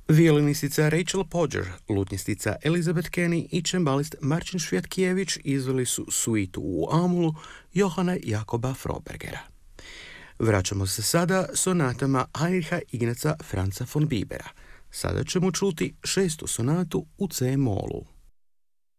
Violinistica Rachel Podger, lutnjistica Elizabeth Kenny i čembalist Marcin Švjatkijević izveli su suitu u Amulu Johana Jakoba Frobergera. Vraćamo se sada sonatama Heinricha Ignaca Franza von Bibera. Sada ćemo čuti šestu sonatu u C-molu.